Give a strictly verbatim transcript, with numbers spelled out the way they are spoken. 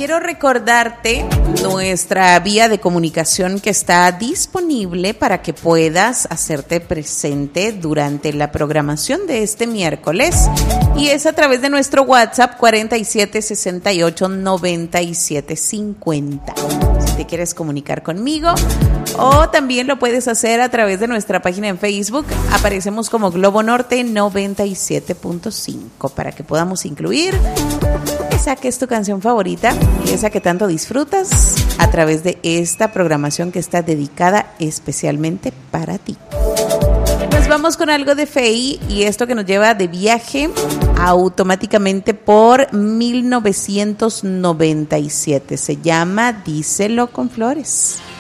quiero recordarte nuestra vía de comunicación que está disponible para que puedas hacerte presente durante la programación de este miércoles, y es a través de nuestro WhatsApp cuarenta y siete sesenta y ocho noventa y siete cincuenta. Si te quieres comunicar conmigo, o también lo puedes hacer a través de nuestra página en Facebook. Aparecemos como Globo Norte noventa y siete punto cinco para que podamos incluir esa que es tu canción favorita y esa que tanto disfrutas a través de esta programación que está dedicada especialmente para ti. Nos vamos con algo de Feid y esto que nos lleva de viaje automáticamente por mil novecientos noventa y siete. Se llama Díselo con Flores.